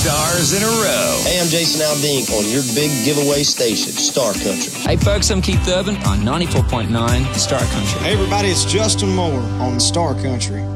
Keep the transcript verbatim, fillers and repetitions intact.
stars in a row. Hey, I'm Jason Aldean on your big giveaway station, Star Country. Hey, folks, I'm Keith Urban on ninety-four point nine Star Country. Hey, everybody, it's Justin Moore on Star Country.